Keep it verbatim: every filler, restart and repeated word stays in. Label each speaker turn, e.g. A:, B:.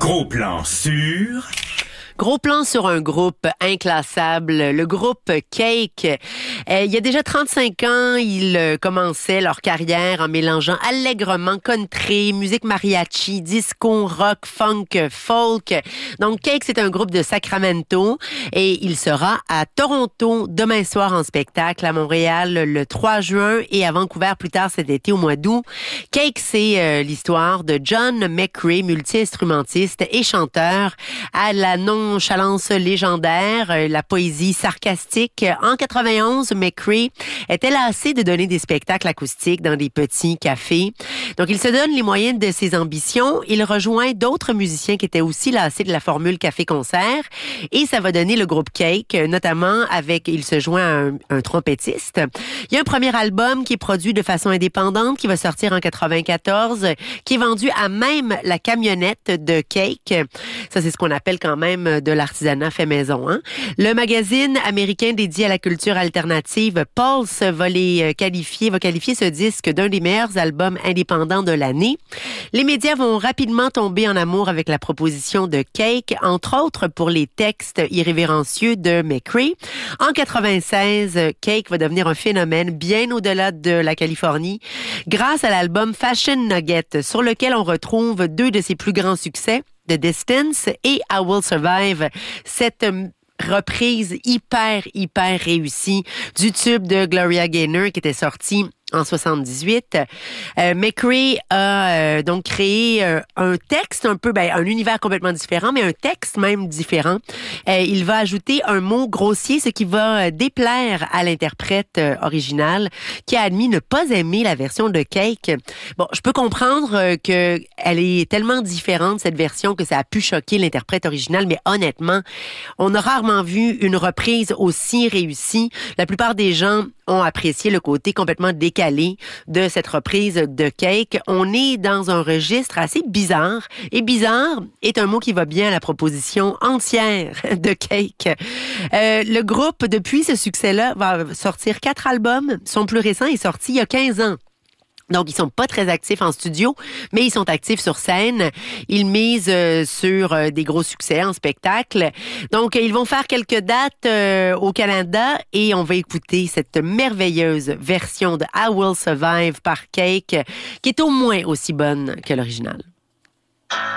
A: Gros plan sur...
B: Gros plan sur un groupe inclassable, le groupe Cake. Euh, il y a déjà trente-cinq ans, ils euh, commençaient leur carrière en mélangeant allègrement country, musique mariachi, disco, rock, funk, folk. Donc Cake, c'est un groupe de Sacramento et il sera à Toronto demain soir en spectacle, à Montréal le trois juin et à Vancouver plus tard cet été au mois d'août. Cake, c'est euh, l'histoire de John McCrea, multi-instrumentiste et chanteur à la non nonchalance légendaire, la poésie sarcastique. En quatre-vingt-onze, McCrea était lassé de donner des spectacles acoustiques dans des petits cafés. Donc, il se donne les moyens de ses ambitions. Il rejoint d'autres musiciens qui étaient aussi lassés de la formule café-concert. Et ça va donner le groupe Cake, notamment avec, il se joint à un, un trompettiste. Il y a un premier album qui est produit de façon indépendante, qui va sortir en quatre-vingt-quatorze, qui est vendu à même la camionnette de Cake. Ça, c'est ce qu'on appelle quand même de l'artisanat fait maison. Hein? Le magazine américain dédié à la culture alternative, Pulse, va les qualifier, va qualifier ce disque d'un des meilleurs albums indépendants de l'année. Les médias vont rapidement tomber en amour avec la proposition de Cake, entre autres pour les textes irrévérencieux de McCrea. En quatre-vingt-seize, Cake va devenir un phénomène bien au-delà de la Californie grâce à l'album Fashion Nugget, sur lequel on retrouve deux de ses plus grands succès, The Distance et I Will Survive. Cette reprise hyper, hyper réussie du tube de Gloria Gaynor qui était sorti en soixante-dix-huit. Euh, McCrea a euh, donc créé euh, un texte un peu, ben, un univers complètement différent, mais un texte même différent. Euh, il va ajouter un mot grossier, ce qui va déplaire à l'interprète euh, original, qui a admis ne pas aimer la version de Cake. Bon, je peux comprendre euh, que elle est tellement différente, cette version, que ça a pu choquer l'interprète original, mais honnêtement, on a rarement vu une reprise aussi réussie. La plupart des gens ont apprécié le côté complètement décalé de cette reprise de Cake. On est dans un registre assez bizarre. Et bizarre est un mot qui va bien à la proposition entière de Cake. Euh, le groupe, depuis ce succès-là, va sortir quatre albums. Son plus récent est sorti il y a quinze ans. Donc, ils sont pas très actifs en studio, mais ils sont actifs sur scène. Ils misent euh, sur euh, des gros succès en spectacle. Donc, ils vont faire quelques dates euh, au Canada et on va écouter cette merveilleuse version de I Will Survive par Cake, qui est au moins aussi bonne que l'original.